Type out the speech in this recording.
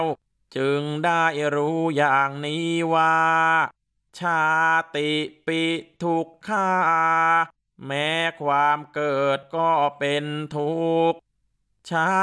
จึงได้รู้อย่างนี้ว่าชาติปิทุกขาแม้ความเกิดก็เป็นทุกข์ชา